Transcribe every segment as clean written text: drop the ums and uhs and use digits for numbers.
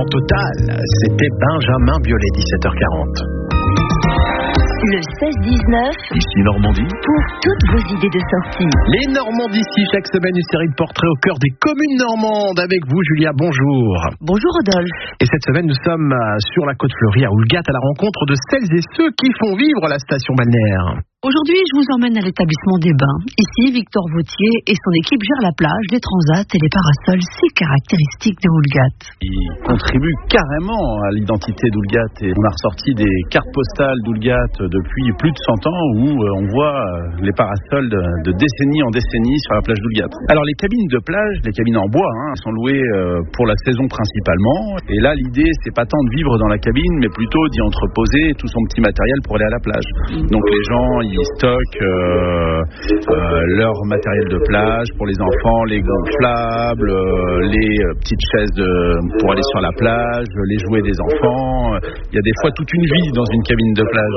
en Total. C'était Benjamin Biolay, 17h40. Le 16-19, Ici Normandie. pour toutes vos idées de sortie. Les Normands d'ici, chaque semaine une série de portraits au cœur des communes normandes. Avec vous, Julia, bonjour. Bonjour Rodolphe. Et cette semaine, nous sommes sur la côte fleurie à Houlgate à la rencontre de celles et ceux qui font vivre la station balnéaire. Aujourd'hui, je vous emmène à l'établissement des Bains. Ici, Victor Vautier et son équipe gèrent la plage, les transats et les parasols si caractéristiques de Houlgate. Il contribue carrément à l'identité d'Houlgate. Et on a ressorti des cartes postales d'Houlgate depuis plus de 100 ans où on voit les parasols de décennie en décennie sur la plage d'Houlgate. Alors les cabines de plage, les cabines en bois, sont louées pour la saison principalement. Et là, l'idée, c'est pas tant de vivre dans la cabine, mais plutôt d'y entreposer tout son petit matériel pour aller à la plage. Donc les gens, ils stockent leur matériel de plage pour les enfants, les gonflables, les petites chaises pour aller sur la plage, les jouets des enfants. Il y a des fois toute une vie dans une cabine de plage.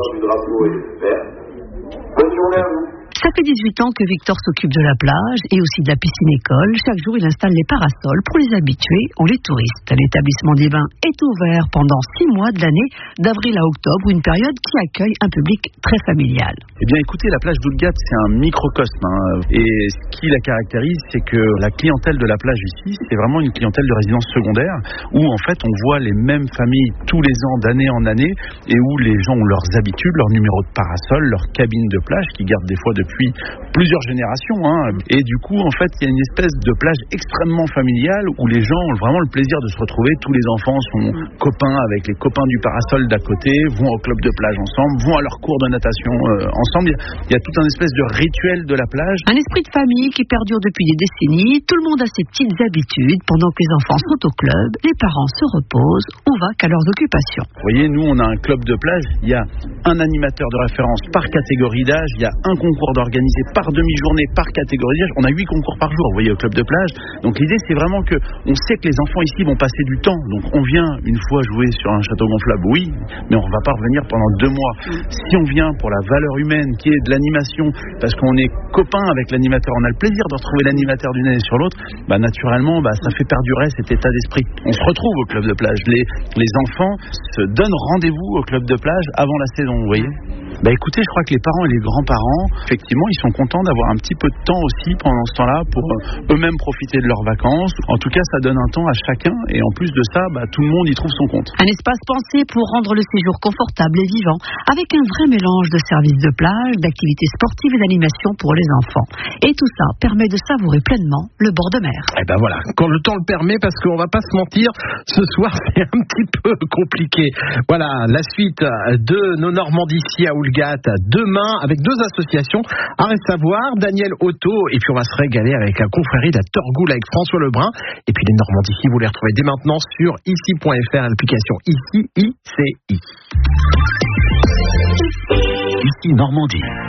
Ça fait 18 ans que Victor s'occupe de la plage et aussi de la piscine école. Chaque jour, il installe les parasols pour les habitués ou les touristes. L'établissement des Bains est ouvert pendant 6 mois de l'année, d'avril à octobre, une période qui accueille un public très familial. Eh bien, écoutez, la plage d'Houlgate, c'est un microcosme. Et ce qui la caractérise, c'est que la clientèle de la plage ici, c'est vraiment une clientèle de résidence secondaire, où en fait, on voit les mêmes familles tous les ans, d'année en année, et où les gens ont leurs habitudes, leur numéro de parasol, leur cabine de plage, qu'ils gardent des fois depuis plusieurs générations. Et du coup, en fait, il y a une espèce de plage extrêmement familiale où les gens ont vraiment le plaisir de se retrouver. Tous les enfants sont copains avec les copains du parasol d'à côté, vont au club de plage ensemble, vont à leur cours de natation ensemble. Il y a tout un espèce de rituel de la plage. Un esprit de famille qui perdure depuis des décennies. Tout le monde a ses petites habitudes. Pendant que les enfants sont au club, les parents se reposent ou vaquent à leurs occupations. Vous voyez, nous, on a un club de plage. Il y a un animateur de référence par catégorie d'âge. Il y a un concours organisé par demi-journée, par catégorie d'âge. On a 8 concours par jour, vous voyez, au club de plage. Donc l'idée, c'est vraiment que on sait que les enfants ici vont passer du temps. Donc on vient une fois jouer sur un château gonflable, oui, mais on ne va pas revenir pendant 2 mois. Si on vient pour la valeur humaine, qui est de l'animation, parce qu'on est copain avec l'animateur, on a le plaisir de retrouver l'animateur d'une année sur l'autre, naturellement, ça fait perdurer cet état d'esprit. On se retrouve au club de plage. Les enfants se donnent rendez-vous au club de plage avant la saison, vous voyez. Écoutez, je crois que les parents et les grands-parents, effectivement, ils sont contents d'avoir un petit peu de temps aussi pendant ce temps-là pour eux-mêmes profiter de leurs vacances. En tout cas, ça donne un temps à chacun et en plus de ça, tout le monde y trouve son compte. Un espace pensé pour rendre le séjour confortable et vivant, avec un vrai mélange de services de plage, d'activités sportives et d'animation pour les enfants. Et tout ça permet de savourer pleinement le bord de mer. Et voilà, quand le temps le permet, parce qu'on va pas se mentir, ce soir c'est un petit peu compliqué. Voilà, la suite de nos Normands d'ici à Houlgate, demain avec 2 associations à Savoir, Daniel Otto, et puis on va se régaler avec la confrérie de la Torgoule avec François Lebrun. Et puis les Normands d'ici, vous les retrouvez dès maintenant sur ici.fr, l'application ICI. Ici Normandie.